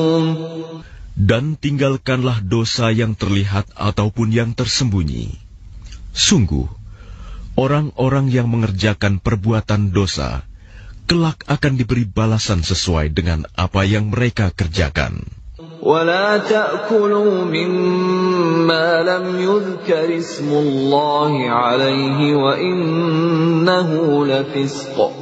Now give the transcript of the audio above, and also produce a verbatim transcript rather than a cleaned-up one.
Dan tinggalkanlah dosa yang terlihat ataupun yang tersembunyi. Sungguh, orang-orang yang mengerjakan perbuatan dosa, kelak akan diberi balasan sesuai dengan apa yang mereka kerjakan. وَلَا تَأْكُلُوا مِمَّا لَمْ يُذْكَرِ اسْمُ اللَّهِ عَلَيْهِ وَإِنَّهُ لَفِسْقٌ